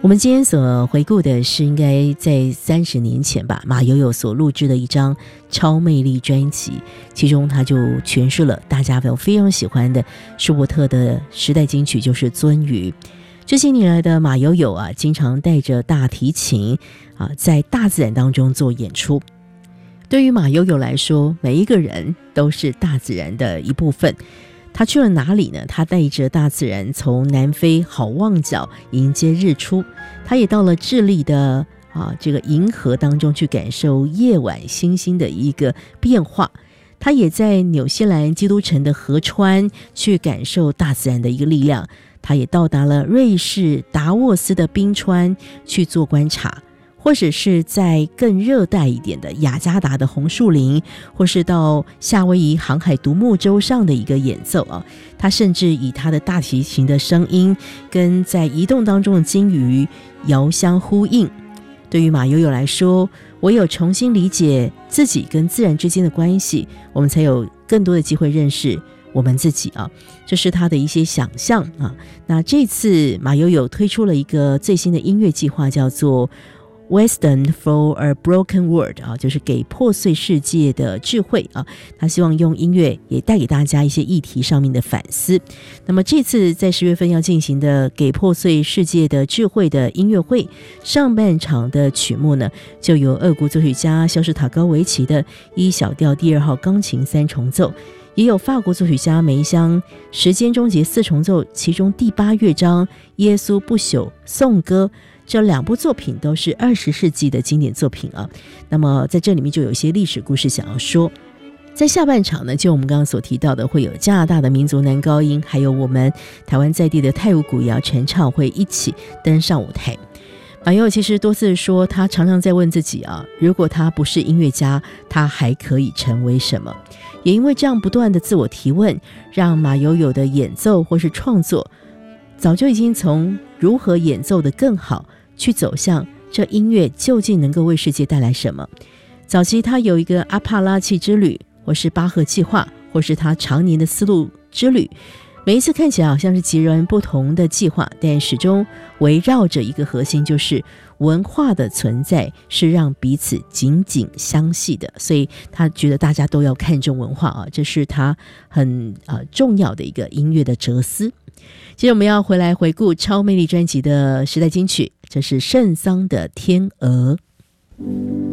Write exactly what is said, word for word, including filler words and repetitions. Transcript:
我们今天所回顾的是应该在三十年前吧，马友友所录制的一张超魅力专辑，其中他就诠释了大家都非常喜欢的舒伯特的时代金曲，就是《鳟鱼》。这些年来的马友友啊，经常带着大提琴啊，在大自然当中做演出。对于马友友来说，每一个人都是大自然的一部分。他去了哪里呢？他带着大自然从南非好望角迎接日出，他也到了智利的啊这个银河当中去感受夜晚星星的一个变化，他也在纽西兰基督城的河川去感受大自然的一个力量，他也到达了瑞士达沃斯的冰川去做观察，或者是在更热带一点的雅加达的红树林，或是到夏威夷航海独木舟上的一个演奏啊，他甚至以他的大提琴的声音跟在移动当中的鲸鱼遥相呼应。对于马友友来说，唯有重新理解自己跟自然之间的关系，我们才有更多的机会认识我们自己啊，这是他的一些想象啊。那这次马友友推出了一个最新的音乐计划，叫做Wisdom for a Broken World 啊，就是给破碎世界的智慧啊。他希望用音乐也带给大家一些议题上面的反思。那么这次在十月份要进行的给破碎世界的智慧的音乐会，上半场的曲目呢，就由俄国作曲家肖斯塔高维奇的一小调第二号钢琴三重奏，也有法国作曲家梅香时间终结四重奏其中第八乐章耶稣不朽颂歌，这两部作品都是二十世纪的经典作品啊。那么在这里面就有一些历史故事想要说。在下半场呢，就我们刚刚所提到的，会有加拿大的民族男高音，还有我们台湾在地的泰舞古谣陈唱会一起登上舞台。马友友其实多次说，他常常在问自己啊，如果他不是音乐家，他还可以成为什么？也因为这样不断的自我提问，让马友友的演奏或是创作早就已经从如何演奏的更好，去走向这音乐究竟能够为世界带来什么。早期他有一个阿帕拉契之旅，或是巴赫计划，或是他常年的丝路之旅，每一次看起来好像是截然不同的计划，但始终围绕着一个核心，就是文化的存在是让彼此紧紧相系的。所以他觉得大家都要看重文化啊，这是他很、呃、重要的一个音乐的哲思。接着我们要回来回顾超魅力专辑的时代金曲，这是圣桑的天鹅。